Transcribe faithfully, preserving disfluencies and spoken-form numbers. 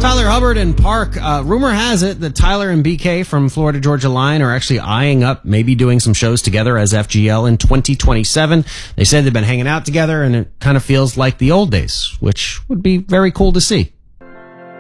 Tyler Hubbard and Park. Uh, rumor has it that Tyler and B K from Florida Georgia Line are actually eyeing up maybe doing some shows together as F G L in twenty twenty-seven. They said they've been hanging out together, and it kind of feels like the old days, which would be very cool to see.